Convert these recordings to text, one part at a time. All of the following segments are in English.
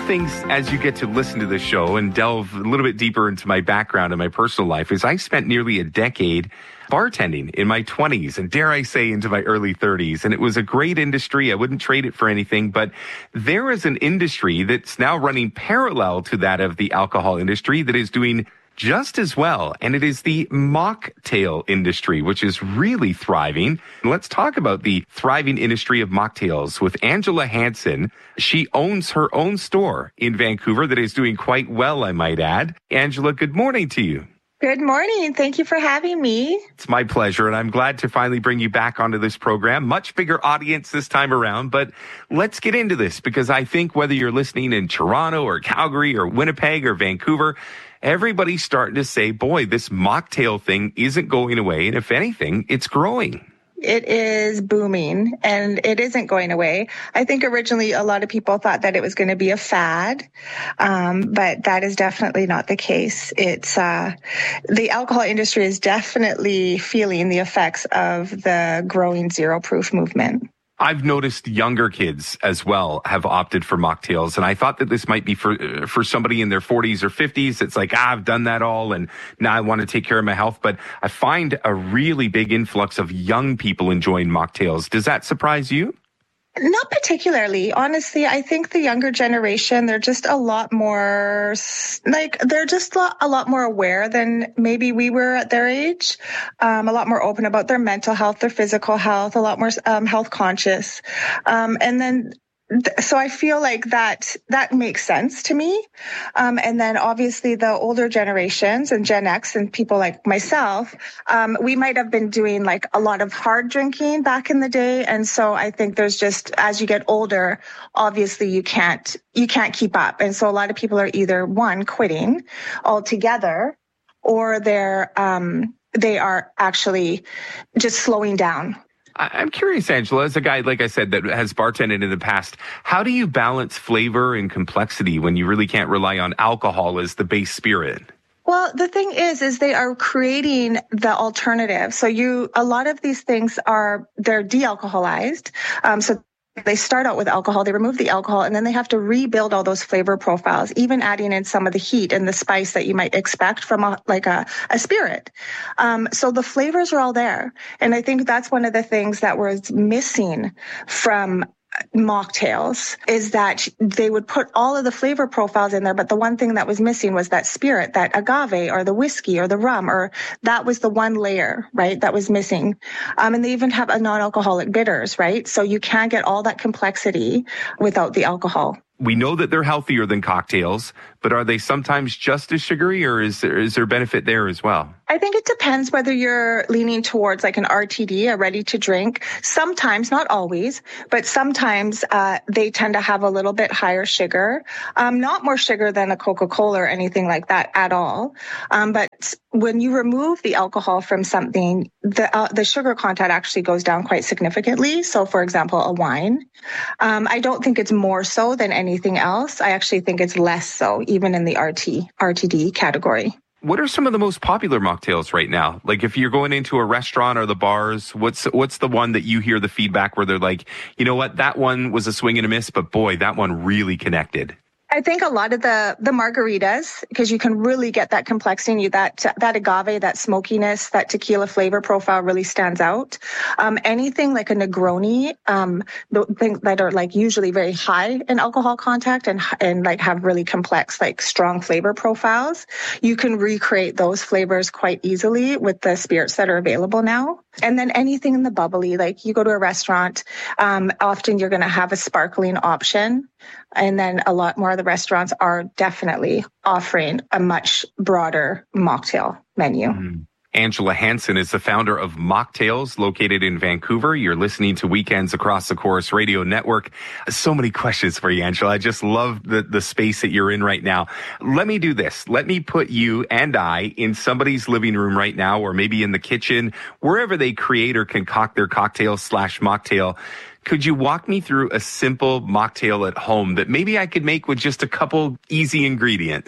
things as you get to listen to the show and delve a little bit deeper into my background and my personal life is I spent nearly a decade bartending in my 20s and dare I say into my early 30s. And it was a great industry. I wouldn't trade it for anything, but there is an industry that's now running parallel to that of the alcohol industry that is doing just as well. And it is the mocktail industry, which is really thriving. Let's talk about the thriving industry of mocktails with Angela Hansen. She owns her own store in Vancouver that is doing quite well, I might add. Angela, good morning to you. Good morning. Thank you for having me. It's my pleasure, and I'm glad to finally bring you back onto this program. Much bigger audience this time around, but let's get into this because I think whether you're listening in Toronto or Calgary or Winnipeg or Vancouver, everybody's starting to say, boy, this mocktail thing isn't going away, and if anything, it's growing. It is booming, and it isn't going away. I think originally a lot of people thought that it was going to be a fad, but that is definitely not the case. It's the alcohol industry is definitely feeling the effects of the growing zero proof movement. I've noticed younger kids as well have opted for mocktails, and I thought that this might be for somebody in their 40s or 50s. It's like, I've done that all, and now I want to take care of my health. But I find a really big influx of young people enjoying mocktails. Does that surprise you? Not particularly. Honestly, I think the younger generation, they're just a lot more, a lot more aware than maybe we were at their age. A lot more open about their mental health, their physical health, a lot more health conscious. So I feel like that makes sense to me. And then obviously the older generations and Gen X and people like myself, we might have been doing like a lot of hard drinking back in the day. And so I think there's just, as you get older, obviously you can't keep up. And so a lot of people are either one, quitting altogether, or they are actually just slowing down. I'm curious, Angela, as a guy, like I said, that has bartended in the past, how do you balance flavor and complexity when you really can't rely on alcohol as the base spirit? Well, the thing is they are creating the alternative. So a lot of these things they're de-alcoholized. So they start out with alcohol, they remove the alcohol, and then they have to rebuild all those flavor profiles, even adding in some of the heat and the spice that you might expect from a spirit. So the flavors are all there. And I think that's one of the things that was missing from mocktails is that they would put all of the flavor profiles in there, but the one thing that was missing was that spirit, that agave or the whiskey or the rum, or that was the one layer, right, that was missing. And they even have a non-alcoholic bitters, right? So you can't get all that complexity without the alcohol. We know that they're healthier than cocktails, but are they sometimes just as sugary, or is there benefit there as well? I think it depends whether you're leaning towards like an RTD, a ready to drink. Sometimes, not always, but sometimes they tend to have a little bit higher sugar, not more sugar than a Coca-Cola or anything like that at all. But when you remove the alcohol from something, the sugar content actually goes down quite significantly. So, for example, a wine. I don't think it's more so than anything else. I actually think it's less so, even in the RTD category. What are some of the most popular mocktails right now? Like if you're going into a restaurant or the bars, what's the one that you hear the feedback where they're like, you know what, that one was a swing and a miss, but boy, that one really connected? I think a lot of the margaritas, because you can really get that complexity, that agave, that smokiness, that tequila flavor profile really stands out. Anything like a Negroni, the things that are like usually very high in alcohol content and like have really complex, like strong flavor profiles, you can recreate those flavors quite easily with the spirits that are available now. And then anything in the bubbly, like you go to a restaurant, often you're going to have a sparkling option. And then a lot more of the restaurants are definitely offering a much broader mocktail menu. Angela Hansen is the founder of Mocktails, located in Vancouver. You're listening to Weekends Across the Chorus Radio Network. So many questions for you, Angela. I just love the space that you're in right now. Let me do this. Let me put you and I in somebody's living room right now, or maybe in the kitchen, wherever they create or concoct their cocktail/mocktail. Could you walk me through a simple mocktail at home that maybe I could make with just a couple easy ingredients?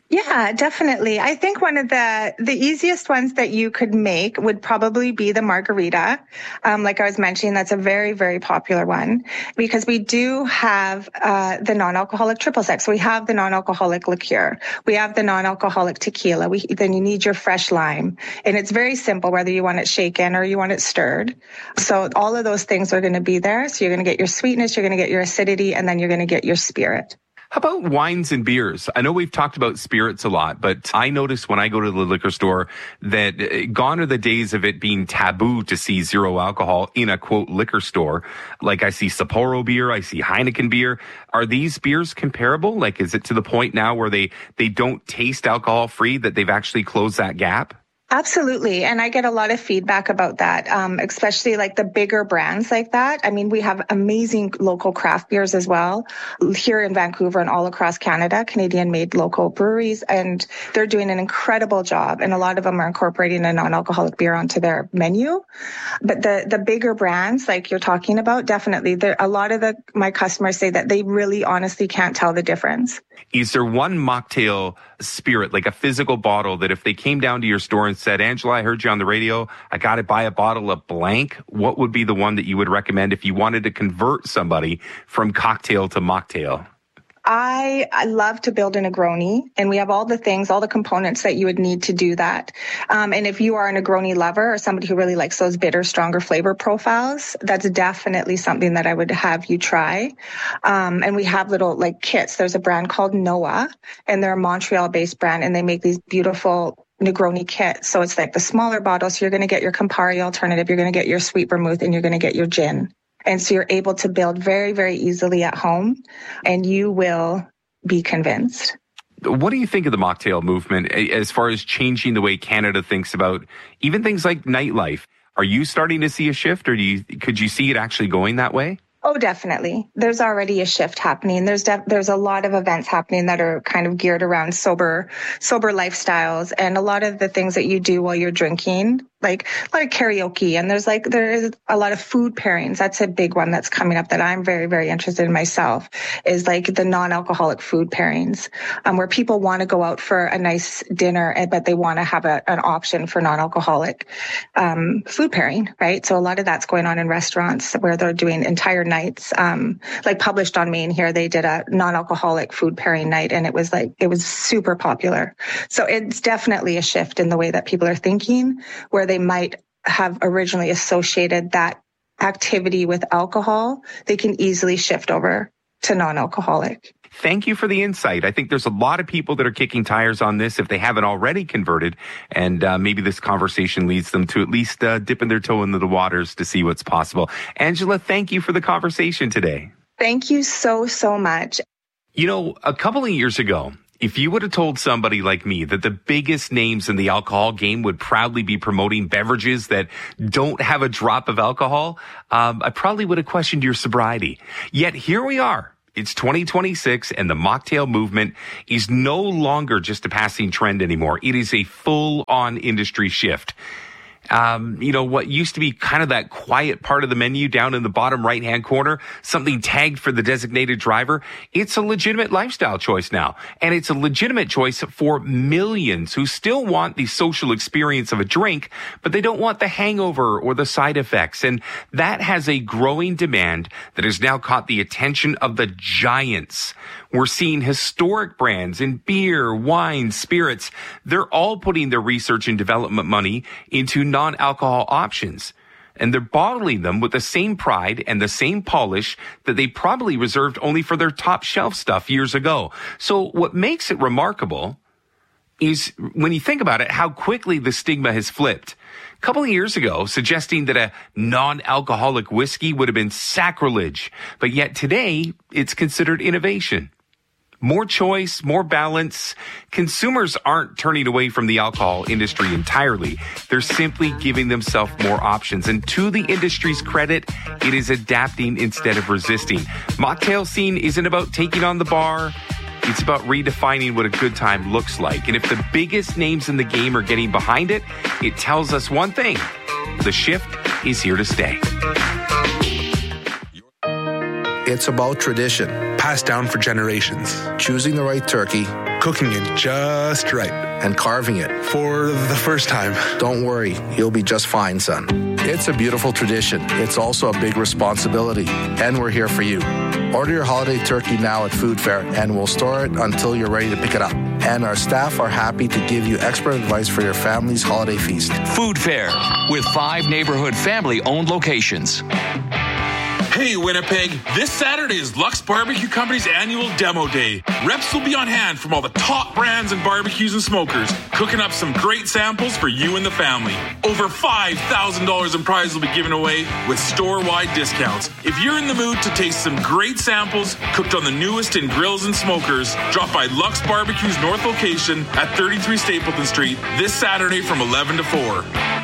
Yeah, definitely. I think one of the easiest ones that you could make would probably be the margarita. Like I was mentioning, that's a very, very popular one because we do have the non-alcoholic triple sec. So we have the non-alcoholic liqueur. We have the non-alcoholic tequila. Then you need your fresh lime. And it's very simple, whether you want it shaken or you want it stirred. So all of those things are going to be there. So you're going to get your sweetness, you're going to get your acidity, and then you're going to get your spirit. How about wines and beers? I know we've talked about spirits a lot, but I notice when I go to the liquor store that gone are the days of it being taboo to see zero alcohol in a, quote, liquor store. Like I see Sapporo beer, I see Heineken beer. Are these beers comparable? Like, is it to the point now where they don't taste alcohol free, that they've actually closed that gap? Absolutely. And I get a lot of feedback about that, especially like the bigger brands like that. I mean, we have amazing local craft beers as well here in Vancouver and all across Canada, Canadian made local breweries, and they're doing an incredible job. And a lot of them are incorporating a non-alcoholic beer onto their menu. But the bigger brands like you're talking about, definitely, a lot of my customers say that they really honestly can't tell the difference. Is there one mocktail spirit, like a physical bottle, that if they came down to your store and said, Angela, I heard you on the radio, I got to buy a bottle of blank, what would be the one that you would recommend if you wanted to convert somebody from cocktail to mocktail? I love to build a Negroni, and we have all the things, all the components that you would need to do that. And if you are a Negroni lover or somebody who really likes those bitter, stronger flavor profiles, that's definitely something that I would have you try. And we have little like kits. There's a brand called Noah, and they're a Montreal-based brand, and they make these beautiful Negroni kit. So it's like the smaller bottle. So you're going to get your Campari alternative, you're going to get your sweet vermouth, and you're going to get your gin. And so you're able to build very, very easily at home, and you will be convinced. What do you think of the mocktail movement as far as changing the way Canada thinks about even things like nightlife? Are you starting to see a shift, or could you see it actually going that way? Oh, definitely. There's already a shift happening. There's a lot of events happening that are kind of geared around sober lifestyles, and a lot of the things that you do while you're drinking, like a lot of karaoke, and there is a lot of food pairings. That's a big one that's coming up that I'm very, very interested in myself, is like the non-alcoholic food pairings, where people want to go out for a nice dinner, but they want to have an option for non-alcoholic food pairing, right? So a lot of that's going on in restaurants where they're doing entire nights. Like Published on Main here, they did a non-alcoholic food pairing night, and it was super popular. So it's definitely a shift in the way that people are thinking, where they might have originally associated that activity with alcohol. They can easily shift over to non-alcoholic. Thank you for the insight. I think there's a lot of people that are kicking tires on this if they haven't already converted, and maybe this conversation leads them to at least dipping their toe into the waters to see what's possible. Angela, thank you for the conversation today. Thank you so, so much. You know, a couple of years ago, if you would have told somebody like me that the biggest names in the alcohol game would proudly be promoting beverages that don't have a drop of alcohol, I probably would have questioned your sobriety. Yet here we are. It's 2026, and the mocktail movement is no longer just a passing trend anymore. It is a full-on industry shift. What used to be kind of that quiet part of the menu down in the bottom right-hand corner, something tagged for the designated driver, it's a legitimate lifestyle choice now. And it's a legitimate choice for millions who still want the social experience of a drink, but they don't want the hangover or the side effects. And that has a growing demand that has now caught the attention of the giants. We're seeing historic brands in beer, wine, spirits. They're all putting their research and development money into non-alcohol options. And they're bottling them with the same pride and the same polish that they probably reserved only for their top shelf stuff years ago. So what makes it remarkable is, when you think about it, how quickly the stigma has flipped. A couple of years ago, suggesting that a non-alcoholic whiskey would have been sacrilege. But yet today, it's considered innovation. More choice, more balance. Consumers aren't turning away from the alcohol industry entirely. They're simply giving themselves more options. And to the industry's credit, it is adapting instead of resisting. Mocktail scene isn't about taking on the bar. It's about redefining what a good time looks like. And if the biggest names in the game are getting behind it, it tells us one thing: the shift is here to stay. It's about tradition, passed down for generations. Choosing the right turkey, cooking it just right, and carving it for the first time. Don't worry, you'll be just fine, son. It's a beautiful tradition. It's also a big responsibility, and we're here for you. Order your holiday turkey now at Food Fair, and we'll store it until you're ready to pick it up. And our staff are happy to give you expert advice for your family's holiday feast. Food Fair, with 5 neighborhood family-owned locations. Hey, Winnipeg, this Saturday is Lux Barbecue Company's annual demo day. Reps will be on hand from all the top brands and barbecues and smokers, cooking up some great samples for you and the family. Over $5,000 in prizes will be given away with store-wide discounts. If you're in the mood to taste some great samples cooked on the newest in grills and smokers, drop by Lux Barbecue's north location at 33 Stapleton Street this Saturday from 11 to 4.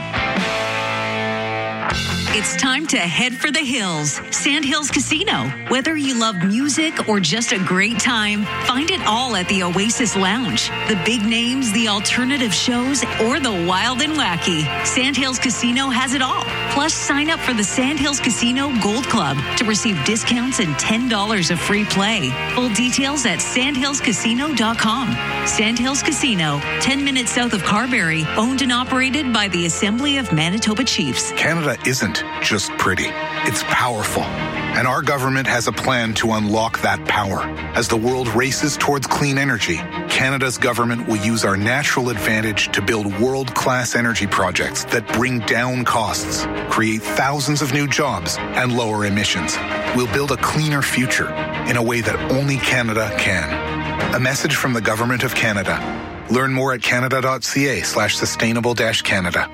It's time to head for the hills. Sandhills Casino. Whether you love music or just a great time, find it all at the Oasis Lounge. The big names, the alternative shows, or the wild and wacky. Sandhills Casino has it all. Plus, sign up for the Sandhills Casino Gold Club to receive discounts and $10 of free play. Full details at sandhillscasino.com. Sandhills Casino, 10 minutes south of Carberry, owned and operated by the Assembly of Manitoba Chiefs. Canada isn't just pretty. It's powerful. And our government has a plan to unlock that power. As the world races towards clean energy, Canada's government will use our natural advantage to build world-class energy projects that bring down costs, create thousands of new jobs, and lower emissions. We'll build a cleaner future in a way that only Canada can. A message from the Government of Canada. Learn more at canada.ca/sustainable-Canada.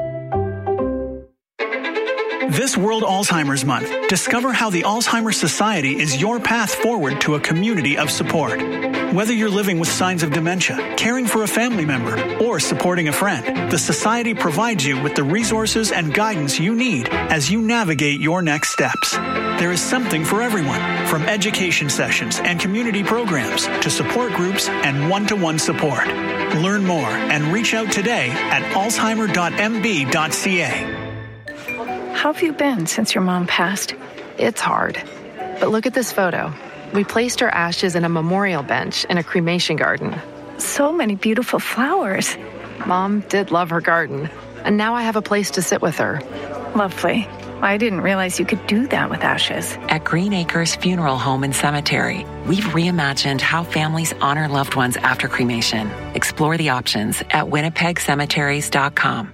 This World Alzheimer's Month, discover how the Alzheimer's Society is your path forward to a community of support. Whether you're living with signs of dementia, caring for a family member, or supporting a friend, the Society provides you with the resources and guidance you need as you navigate your next steps. There is something for everyone, from education sessions and community programs to support groups and one-to-one support. Learn more and reach out today at alzheimer.mb.ca. How have you been since your mom passed? It's hard. But look at this photo. We placed her ashes in a memorial bench in a cremation garden. So many beautiful flowers. Mom did love her garden, and now I have a place to sit with her. Lovely. I didn't realize you could do that with ashes. At Green Acres Funeral Home and Cemetery, we've reimagined how families honor loved ones after cremation. Explore the options at winnipegcemeteries.com.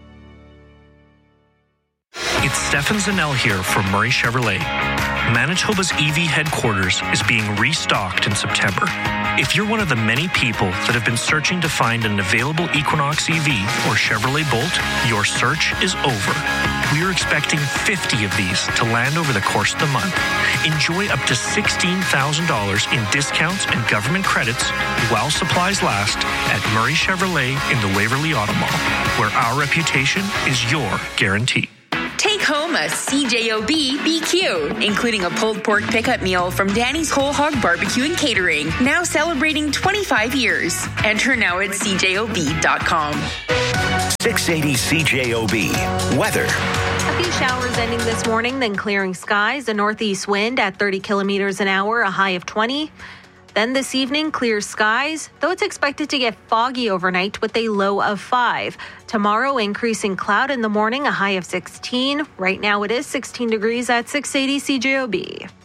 It's Stefan Zanel here from Murray Chevrolet. Manitoba's EV headquarters is being restocked in September. If you're one of the many people that have been searching to find an available Equinox EV or Chevrolet Bolt, your search is over. We are expecting 50 of these to land over the course of the month. Enjoy up to $16,000 in discounts and government credits while supplies last at Murray Chevrolet in the Waverly Auto Mall, where our reputation is your guarantee. Take home a CJOB BQ, including a pulled pork pickup meal from Danny's Whole Hog Barbecue and Catering, now celebrating 25 years. Enter now at CJOB.com. 680 CJOB. Weather. A few showers ending this morning, then clearing skies. A northeast wind at 30 kilometers an hour, a high of 20. Then this evening, clear skies, though it's expected to get foggy overnight with a low of 5. Tomorrow, increasing cloud in the morning, a high of 16. Right now it is 16 degrees at 680 CJOB.